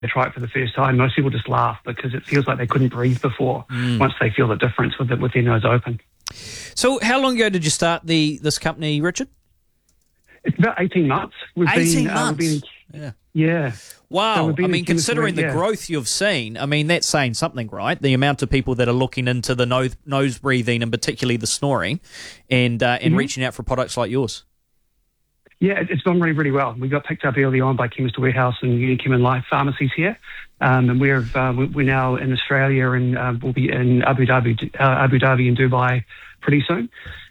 try it for the first time, most people just laugh because it feels like they couldn't breathe before once they feel the difference with their nose open. So how long ago did you start this company, Richard? It's about 18 months. 18 months? Yeah. Wow. So I mean, considering the growth you've seen, I mean, that's saying something, right? The amount of people that are looking into the nose breathing and particularly the snoring and reaching out for products like yours. Yeah, it's gone really, really well. We got picked up early on by Chemist Warehouse and Unichem and Life pharmacies here. And we're now in Australia and we'll be in Abu Dhabi and Dubai pretty soon.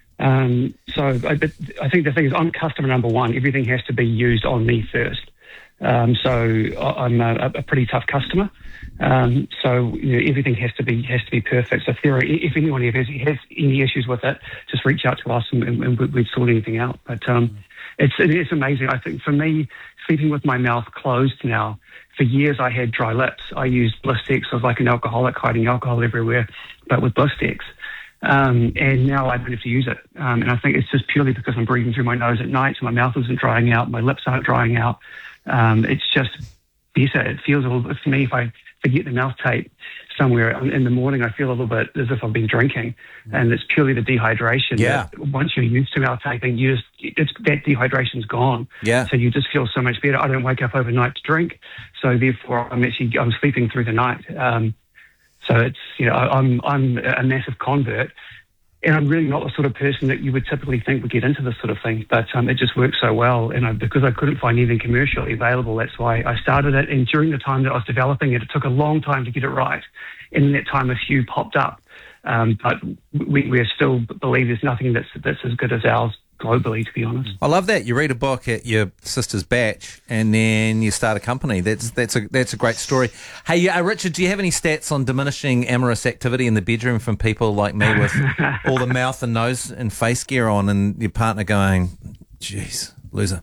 So I think the thing is, I'm customer number one. Everything has to be used on me first. So I'm a pretty tough customer. So everything has to be perfect. So if anyone has any issues with it, just reach out to us and we'd sort anything out. But it's amazing. I think for me, sleeping with my mouth closed now, for years I had dry lips. I used Blistex. I was like an alcoholic, hiding alcohol everywhere, but with Blistex. And now I don't have to use it. And I think it's just purely because I'm breathing through my nose at night, so my mouth isn't drying out, my lips aren't drying out. It's just better. It feels a little bit, for me, if I forget the mouth tape somewhere in the morning, I feel a little bit as if I've been drinking. And it's purely the dehydration. Yeah. Once you're used to mouth taping, that dehydration's gone. Yeah. So you just feel so much better. I don't wake up overnight to drink. So therefore, I'm sleeping through the night. So it's, I'm a massive convert, and I'm really not the sort of person that you would typically think would get into this sort of thing, but it just works so well. And because I couldn't find anything commercially available, that's why I started it. And during the time that I was developing it, it took a long time to get it right. And in that time, a few popped up. But we still believe there's nothing that's as good as ours globally, to be honest. I love that. You read a book at your sister's batch and then you start a company. That's a great story. Hey, Richard, do you have any stats on diminishing amorous activity in the bedroom from people like me with all the mouth and nose and face gear on and your partner going, geez, loser?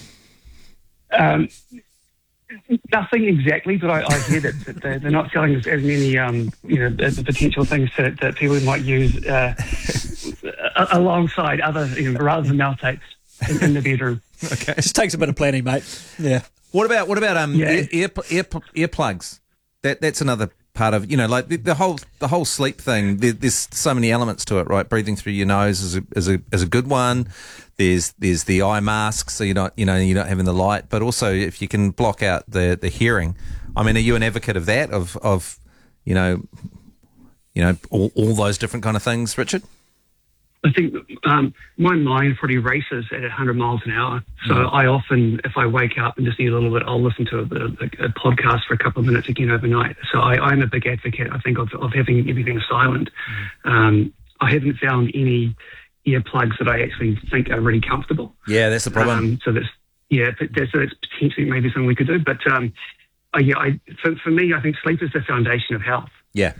Nothing exactly, but I hear that they're not selling as many, the potential things that people might use alongside other, rather than mouth tapes in the bedroom. Okay, just takes a bit of planning, mate. Yeah. What about earplugs? That's another part of like the whole sleep thing. There's so many elements to it, right? Breathing through your nose is a good one. There's the eye mask, so you're not having the light, but also if you can block out the hearing. I mean, are you an advocate of that? Of all those different kind of things, Richard? I think my mind pretty races at 100 miles an hour. So I often, if I wake up and just need a little bit, I'll listen to a podcast for a couple of minutes again overnight. So I'm a big advocate, I think, of having everything silent. I haven't found any earplugs that I actually think are really comfortable. Yeah, that's the problem. So that's potentially maybe something we could do. But for me, I think sleep is the foundation of health. Yeah.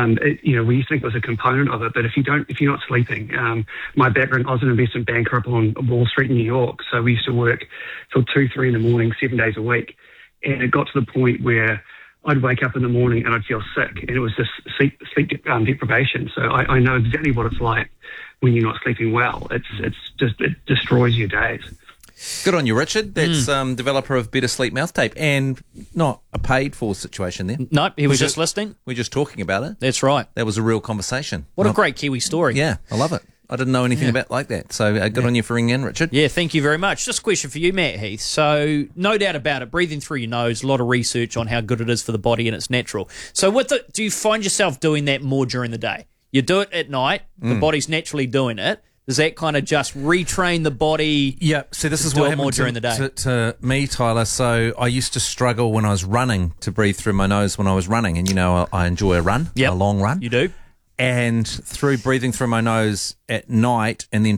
We used to think it was a component of it, but if you're not sleeping, my background, I was an investment banker up on Wall Street in New York. So we used to work till 2, 3 in the morning, 7 days a week. And it got to the point where I'd wake up in the morning and I'd feel sick, and it was just sleep deprivation. So I know exactly what it's like when you're not sleeping well. It destroys your days. Good on you, Richard. That's developer of Better Sleep Mouth Tape, and not a paid-for situation there. Nope, he was just listening. We're just talking about it. That's right. That was a real conversation. What a great Kiwi story. Yeah, I love it. I didn't know anything about like that. So good on you for ringing in, Richard. Yeah, thank you very much. Just a question for you, Matt Heath. So no doubt about it, breathing through your nose, a lot of research on how good it is for the body and it's natural. So do you find yourself doing that more during the day? You do it at night, the body's naturally doing it. Does that kind of just retrain the body? Yeah, so this is what happened during the day to me, Tyler. So I used to struggle when I was running to breathe through my nose when I was running. And, I enjoy a run, a long run. You do? And through breathing through my nose at night and then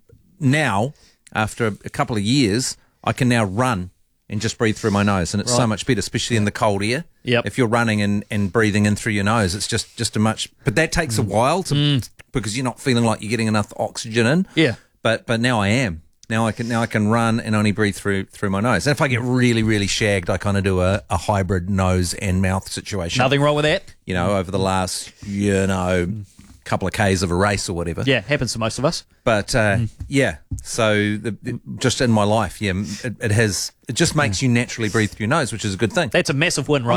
now, after a couple of years, I can now run and just breathe through my nose. And it's so much better, especially in the cold air. Yep. If you're running and breathing in through your nose, it's just a much... But that takes a while because you're not feeling like you're getting enough oxygen in. Yeah. But now I am. Now I can run and only breathe through my nose. And if I get really, really shagged, I kind of do a hybrid nose and mouth situation. Nothing wrong with that. Over the last, couple of Ks of a race or whatever. Yeah, happens to most of us. But yeah, so just in my life, it just makes you naturally breathe through your nose, which is a good thing. That's a massive win, right?